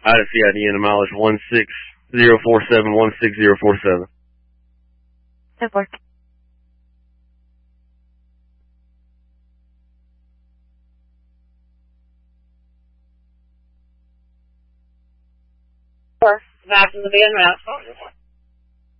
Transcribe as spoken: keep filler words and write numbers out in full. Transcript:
Odyssey I D and the mileage one six zero four seven one six zero four seven. Network. Four, back to the van route.